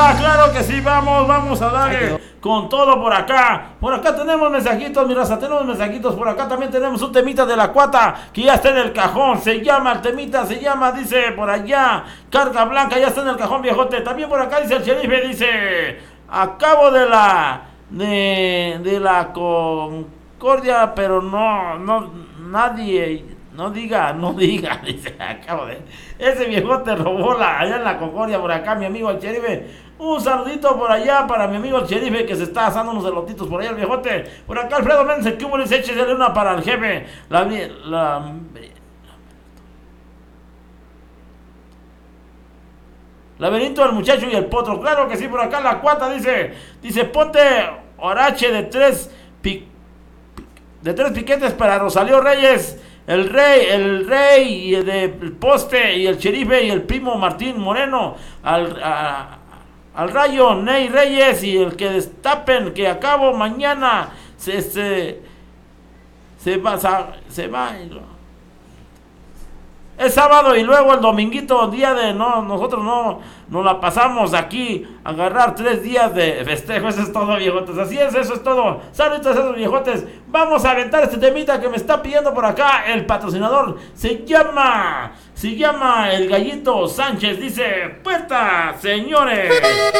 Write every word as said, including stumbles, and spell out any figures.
Ah, claro que sí, vamos, vamos a darle con todo por acá. Por acá tenemos mensajitos, mi raza, tenemos mensajitos. Por acá también tenemos un temita de la cuata que ya está en el cajón. Se llama, el temita se llama, dice por allá, Carga Blanca, ya está en el cajón, viejote. También por acá dice el sheriff, dice, acabo de la, de, de la Concordia, pero no, no, nadie... No diga, no diga, dice, acabo de... Ese viejote robó la, allá en la Concordia, por acá, mi amigo el sheriff. Un saludito por allá para mi amigo el sheriff que se está asando unos elotitos por allá, el viejote. Por acá, Alfredo Méndez, que hubo, les échese una para el jefe. La... la Laberinto del muchacho y el potro. Claro que sí, por acá la cuata dice, dice, ponte orache de tres, pi, de tres piquetes para Rosalío Reyes. El rey, el rey y el del poste y el sheriff y el primo Martín Moreno, al, a, al rayo Ney Reyes y el que destapen que acabo mañana se se, se va se va es sábado y luego el dominguito, día de no, nosotros no nos la pasamos aquí a agarrar tres días de festejo. Eso es todo, viejotes. Así es, eso es todo. Saludos a esos viejotes. Vamos a aventar este temita que me está pidiendo por acá el patrocinador. Se llama, se llama el Gallito Sánchez. Dice, puerta, señores.